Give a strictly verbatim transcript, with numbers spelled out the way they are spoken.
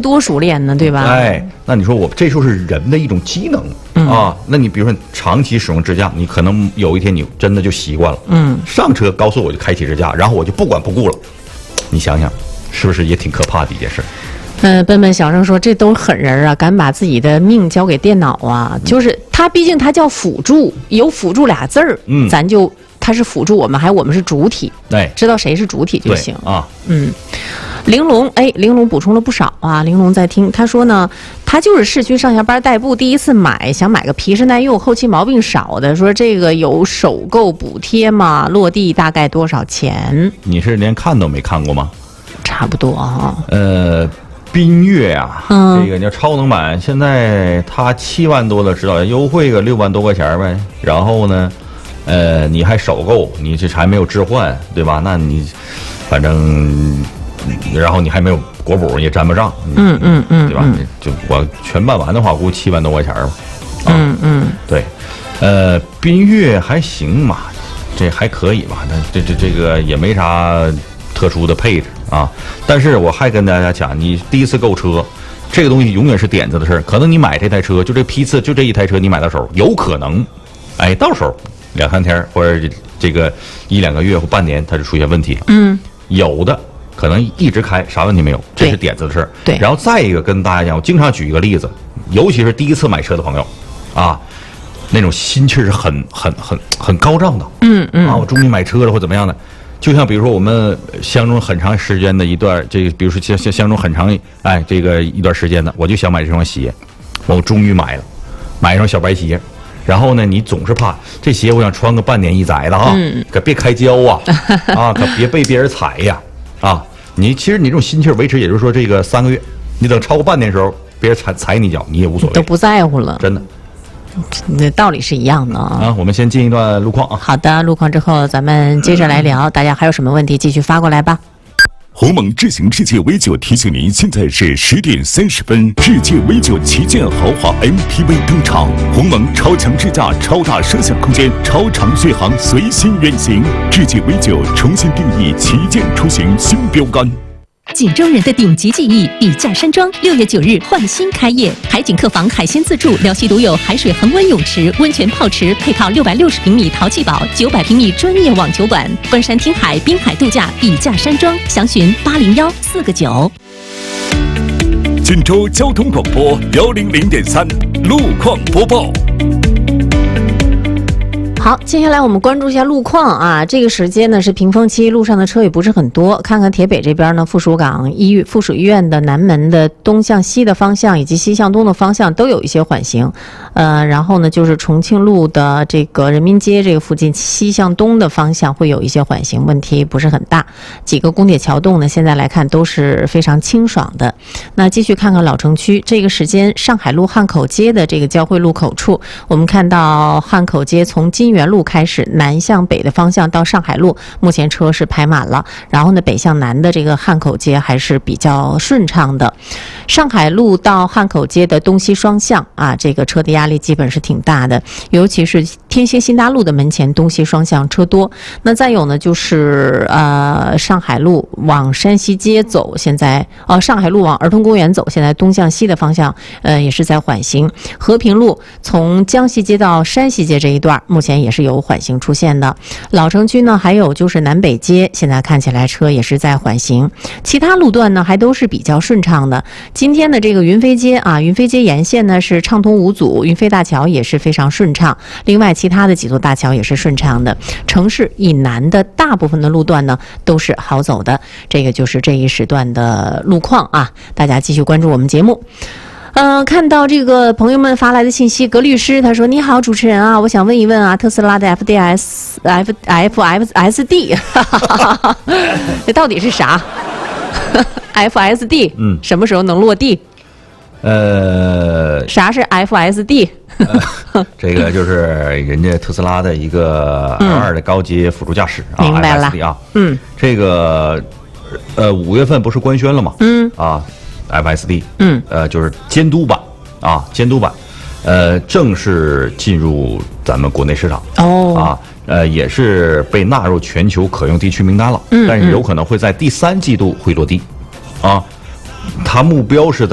多熟练呢，对吧？ 哎，那你说我这就是人的一种机能、嗯、啊。那你比如说长期使用支架，你可能有一天你真的就习惯了。嗯，上车高速我就开启支架，然后我就不管不顾了。你想想，是不是也挺可怕的一件事？ 嗯，笨笨小声说：“这都是狠人啊，敢把自己的命交给电脑啊！嗯、就是他，毕竟他叫辅助，有辅助俩字儿，嗯，咱就他是辅助我们，还我们是主体， 对， 知道谁是主体就行啊。 嗯，玲珑，哎，玲珑补充了不少啊。玲珑在听，他说呢，他就是市区上下班代步，第一次买，想买个皮实耐用、后期毛病少的，说这个有首购补贴吗？落地大概多少钱？ 你是连看都没看过吗？ 差不多啊。 呃。”缤越啊， 嗯、 这个叫超能版，现在它七万多的指导优惠个六万多块钱呗。然后呢，呃，你还首购，你这还没有置换，对吧？那你反正，然后你还没有国补，也沾不上， 嗯嗯嗯， 对吧？嗯、就我全办完的话，估计七万多块钱吧。 啊、嗯嗯， 对，呃，缤越还行嘛，这还可以吧？那这这这个也没啥特殊的配置。啊！但是我还跟大家讲，你第一次购车，这个东西永远是点子的事儿。可能你买这台车，就这批次，就这一台车，你买到手，有可能，哎，到手两三天或者这个一两个月或半年，它就出现问题了。嗯，有的可能一直开，啥问题没有，这是点子的事儿。 对。 然后再一个跟大家讲，我经常举一个例子，尤其是第一次买车的朋友，啊，那种心气儿是很很很很高涨的。嗯嗯。啊，我终于买车了或怎么样的。就像比如说我们相中很长时间的一段，这个比如说相相相中很长哎这个一段时间的，我就想买这双鞋，我终于买了，买一双小白鞋。然后呢，你总是怕这鞋我想穿个半年一载了啊，嗯、可别开胶啊，啊可别被别人踩呀啊！你其实你这种心气维持，也就是说这个三个月，你等超过半年的时候，别人踩踩你脚，你也无所谓， 都不在乎了， 真的。 那道理是一样的啊！ 啊，我们先进一段路况啊。 好的，路况之后咱们接着来聊，大家还有什么问题继续发过来吧。 鸿蒙智行世界 V 九提醒您，现在是十点三十分，世界 V 九旗舰豪华 M P V 登场，鸿蒙超强智驾、超大摄像空间、超长续航，随心远行。世界 V 九重新定义旗舰出行新标杆。 锦州人的顶级记忆，笔架山庄六月九日焕新开业，海景客房海鲜自助，辽西独有海水恒温泳池、温泉泡池，配套六百六十平米淘气堡、九百平米专业网球馆，观山听海，滨海度假，笔架山庄，详询八零幺四个九。 锦州交通广播幺零零点三路况播报。 好，接下来我们关注一下路况啊。这个时间呢是平峰期，路上的车也不是很多。看看铁北这边呢，附属港医院、附属医院的南门的东向西的方向以及西向东的方向都有一些缓行。呃，然后呢就是重庆路的这个人民街这个附近西向东的方向会有一些缓行，问题不是很大。几个工铁桥洞呢，现在来看都是非常清爽的。那继续看看老城区，这个时间上海路汉口街的这个交汇路口处，我们看到汉口街从金源路开始南向北的方向到上海路，目前车是排满了。然后呢，北向南的这个汉口街还是比较顺畅的。上海路到汉口街的东西双向啊，这个车的压力基本是挺大的，尤其是天星新大路的门前东西双向车多。那再有呢，就是呃上海路往山西街走，现在呃上海路往儿童公园走，现在东向西的方向呃也是在缓行。和平路从江西街到山西街这一段，目前也是有缓行出现的。老城区呢，还有就是南北街，现在看起来车也是在缓行。其他路段呢，还都是比较顺畅的。今天的这个云飞街啊，云飞街沿线呢是畅通无阻，云飞大桥也是非常顺畅。另外，其他的几座大桥也是顺畅的。城市以南的大部分的路段呢都是好走的。这个就是这一时段的路况啊，大家继续关注我们节目。呃，看到这个朋友们发来的信息，葛律师他说：“你好，主持人啊，我想问一问啊，特斯拉的 F D S F F F S D， 这到底是啥？F S D， 嗯，什么时候能落地？ 呃， 啥是 F S D？ 呃、这个就是人家特斯拉的一个 L 二 的高阶辅助驾驶啊， 明白了 F S D 啊， 嗯， 这个呃五月份不是官宣了吗？嗯，啊。F S D， 嗯，呃，就是监督版啊，监督版，呃，正式进入咱们国内市场哦， 啊，呃，也是被纳入全球可用地区名单了，嗯，但是有可能会在第三季度会落地，啊，它目标是在。